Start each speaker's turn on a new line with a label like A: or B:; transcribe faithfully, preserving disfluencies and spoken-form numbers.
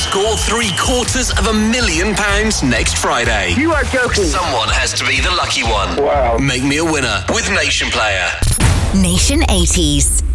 A: Score three quarters of a million pounds next Friday.
B: You are joking.
A: Someone has to be the lucky one.
B: Wow.
A: Make me a winner with Nation Player.
C: Nation eighties.